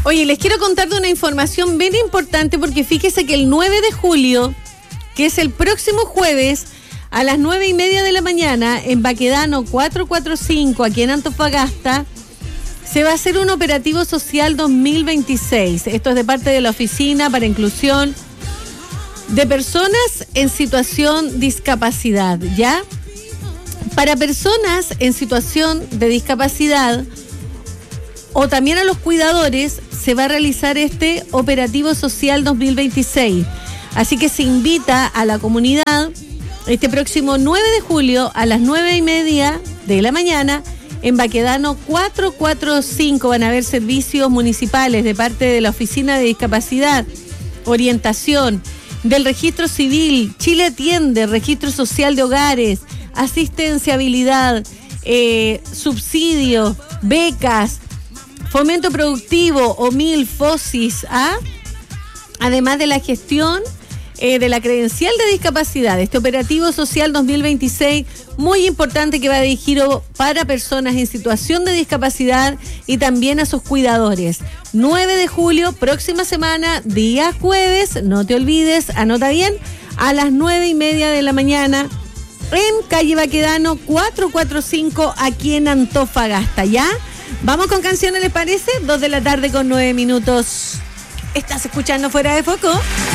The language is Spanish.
Oye, les quiero contar de una información bien importante porque fíjese que el 9 de julio, que es el próximo jueves, a las 9:30 de la mañana, en Baquedano 445, aquí en Antofagasta, se va a hacer un operativo social 2026. Esto es de parte de la Oficina para Inclusión de Personas en Situación de Discapacidad, ¿ya? Para personas en situación de discapacidad o también a los cuidadores se va a realizar este operativo social 2026. Así que se invita a la comunidad este próximo 9 de julio a las 9:30 de la mañana en Baquedano 445. Van a haber servicios municipales de parte de la Oficina de Discapacidad, orientación, del Registro Civil, Chile Atiende, Registro Social de Hogares, asistenciabilidad, subsidios, becas, fomento productivo, OMIL, FOSIS, además de la gestión de la credencial de discapacidad. Este operativo social 2026, muy importante, que va dirigido para personas en situación de discapacidad y también a sus cuidadores. 9 de julio, próxima semana, día jueves, no te olvides, anota bien, a las 9:30 de la mañana en calle Baquedano 445, aquí en Antofagasta, ¿ya? Vamos con canciones, ¿les parece? 2 de la tarde con 9 minutos. Estás escuchando Fuera de Foco.